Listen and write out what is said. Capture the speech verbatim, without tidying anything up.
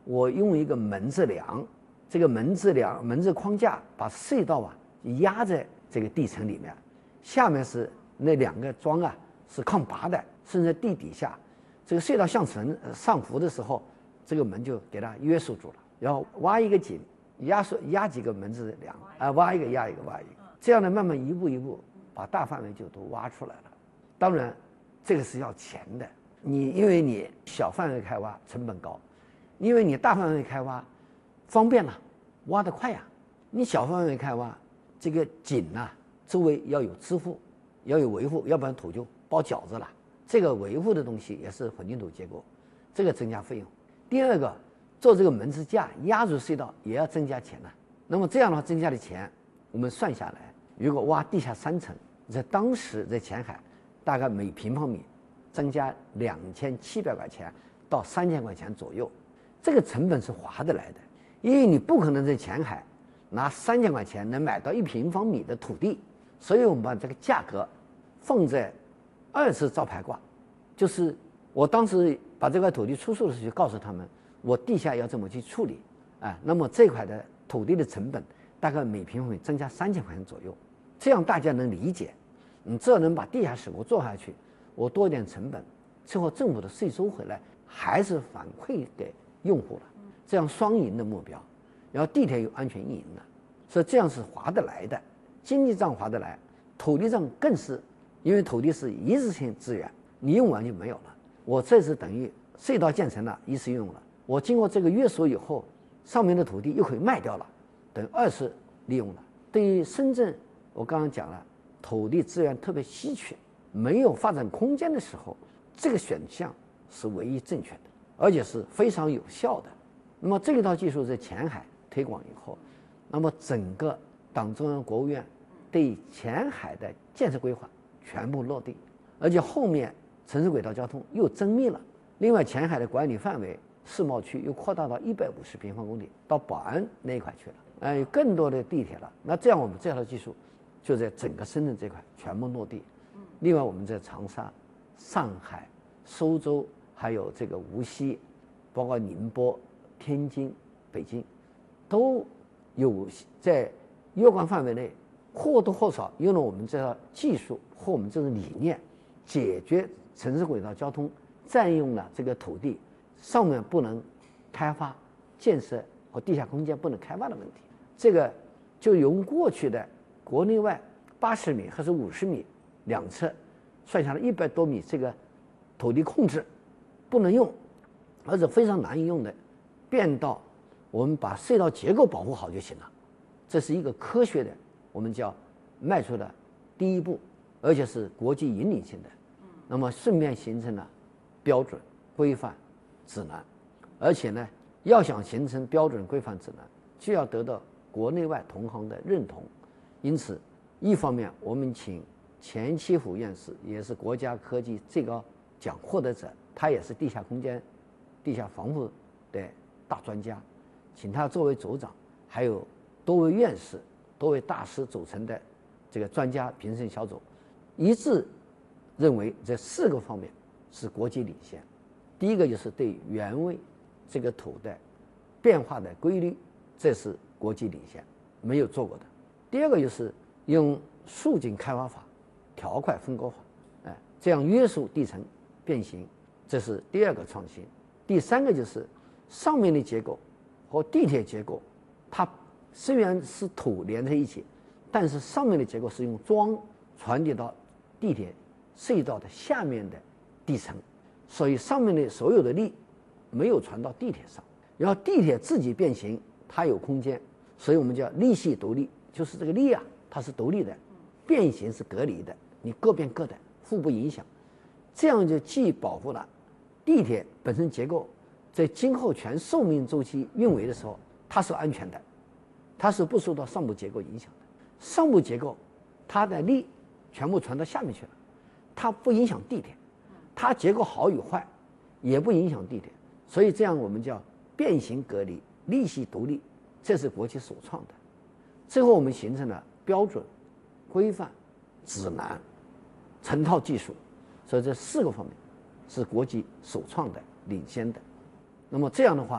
我用一个门字梁，这个门字梁门字框架把隧道啊压在这个地层里面，下面是那两个桩啊是抗拔的，甚至地底下，这个隧道向层上浮的时候，这个门就给它约束住了。然后挖一个井，压缩压几个门字梁啊，挖一个压一个挖一个，这样呢慢慢一步一步把大范围就都挖出来了。当然，这个是要钱的。你因为你小范围开挖成本高，因为你大范围开挖方便了，挖得快呀。你小范围开挖，这个井啊周围要有支付，要有维护，要不然土就包饺子了。这个维护的东西也是混凝土结构，这个增加费用。第二个，做这个门支架压入隧道也要增加钱了。那么这样的话增加的钱，我们算下来，如果挖地下三层，在当时在前海，大概每平方米增加两千七百块钱到三千块钱左右，这个成本是划得来的，因为你不可能在前海拿三千块钱能买到一平方米的土地，所以我们把这个价格放在二次招牌挂，就是我当时把这块土地出售的时候就告诉他们，我地下要这么去处理，啊，那么这块的土地的成本大概每平方米增加三千块钱左右，这样大家能理解，你只要能把地下室我做下去，我多一点成本，最后政府的税收回来还是反馈给用户了，这样双赢的目标。然后地铁有安全运营的，所以这样是划得来的，经济账划得来，土地账更是，因为土地是一次性资源，你用完就没有了。我这是等于隧道建成了，一次用了，我经过这个约束以后，上面的土地又可以卖掉了，等于二次利用了。对于深圳，我刚刚讲了，土地资源特别稀缺，没有发展空间的时候，这个选项是唯一正确的，而且是非常有效的。那么这一套技术在前海推广以后，那么整个党中央、国务院对前海的建设规划全部落地，而且后面城市轨道交通又增密了。另外，前海的管理范围世贸区又扩大到一百五十平方公里，到宝安那一块去了，呃，有更多的地铁了。那这样我们这套技术就在整个深圳这块全部落地。另外，我们在长沙、上海、苏州，还有这个无锡，包括宁波、天津、北京，都有在若干范围内或多或少用了我们这套技术或我们这个理念，解决城市轨道交通占用了这个土地上面不能开发建设和地下空间不能开发的问题。这个就用过去的国内外八十米还是五十米两侧，算下来一百多米这个土地控制不能用，而且非常难以用的，变到我们把隧道结构保护好就行了。这是一个科学的，我们叫迈出的第一步，而且是国际引领性的。那么顺便形成了标准、规范、指南，而且呢，要想形成标准、规范、指南，就要得到国内外同行的认同。因此，一方面我们请钱其甫院士，也是国家科技最高奖获得者，他也是地下空间、地下防护的大专家，请他作为组长，还有多位院士、多位大师组成的这个专家评审小组，一致认为这四个方面是国际领先。第一个就是对原位这个土的变化的规律，这是国际领先，没有做过的。第二个就是用竖井开发法、条块分割法，哎，这样约束地层变形，这是第二个创新。第三个就是上面的结构和地铁结构，它虽然是土连在一起，但是上面的结构是用桩传递到地铁隧道的下面的地层，所以上面的所有的力没有传到地铁上，然后地铁自己变形，它有空间，所以我们叫力系独立，就是这个力啊，它是独立的，变形是隔离的，你各变各的，互不影响，这样就既保护了地铁本身结构在今后全寿命周期运维的时候它是安全的，它是不受到上部结构影响的。上部结构它的力全部传到下面去了，它不影响地铁，它结构好与坏也不影响地铁，所以这样我们叫变形隔离、力系独立，这是国际首创的。最后我们形成了标准、规范、指南、成套技术，所以这四个方面是国际首创的、领先的。那么这样的话，